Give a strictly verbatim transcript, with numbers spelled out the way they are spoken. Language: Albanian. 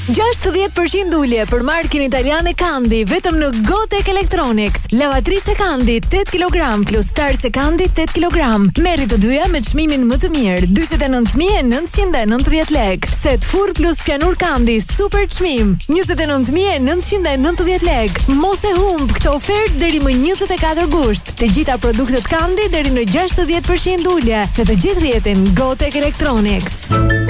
gjashtëdhjetë përqind ulje për markën italiane Kandi vetëm në Gotek Electronics. Lavatrice Kandi tetë kilogram plus tarse Kandi tetë kilogram. Merri të dyja me çmimin më të mirë, dyqindë e nëntë mijë e nëntëqind e nëntëdhjetë lekë. Set furr plus pianur Kandi super çmim, njëzet e nëntë mijë e nëntëqind e nëntëdhjetë lekë. Mos e humb këtë ofertë deri më njëzet e katër gusht. Të gjitha produktet Kandi deri në gjashtëdhjetë përqind ulje në të gjithë rrjetin Gotek Electronics.